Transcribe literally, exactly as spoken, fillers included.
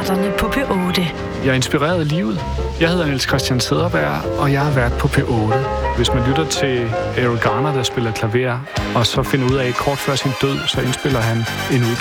Piraterne på P otte. Jeg er inspireret af livet. Jeg hedder Niels Christian Cederberg, og jeg har været på P otte. Hvis man lytter til Errol Garner, der spiller klaver, og så finder ud af, kort før sin død, så indspiller han en udgave